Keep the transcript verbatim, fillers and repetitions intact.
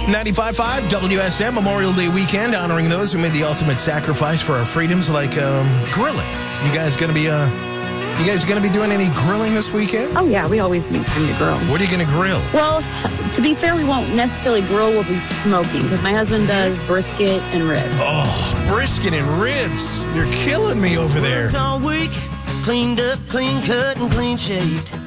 ninety-five point five W S M Memorial Day weekend, honoring those who made the ultimate sacrifice for our freedoms, like um, grilling. You guys gonna be uh, you guys gonna be doing any grilling this weekend? Oh yeah, we always make time to grill. What are you gonna grill? Well, to be fair, we won't necessarily grill. We'll be smoking because my husband does brisket and ribs. Oh, brisket and ribs! You're killing me over there. Worked all week, cleaned up, clean cut, and clean shaved.